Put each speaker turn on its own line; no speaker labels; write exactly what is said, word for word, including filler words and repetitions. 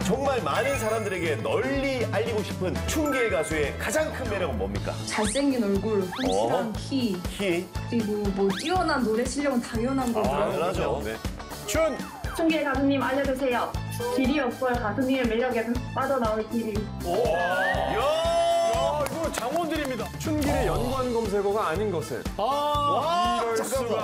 정말 많은 사람들에게 널리 알리고 싶은 춘계 가수의 가장 큰 매력은 뭡니까?
잘생긴 얼굴, 훔실한
어?
키,
키?
그리고 뭐 뛰어난 노래 실력은 당연한 거죠.
당연하죠. 네.
춘!
춘계 가수님 알려주세요. 길이 없어요. 가수님의 매력에 빠져나올 길이.
이야!
아, 이거 장원들입니다. 춘길의 연관 검색어가 아닌 것을. 아,
와,
이럴
잠깐만.
수가.